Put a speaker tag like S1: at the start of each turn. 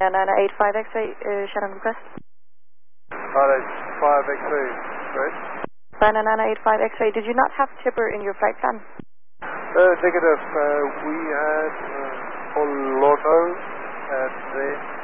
S1: 985 X-ray, Shannon request.
S2: 985 X-ray, right?
S1: 985 X-ray, did you not have tipper in your flight plan?
S2: Negative. We had on Lordo and then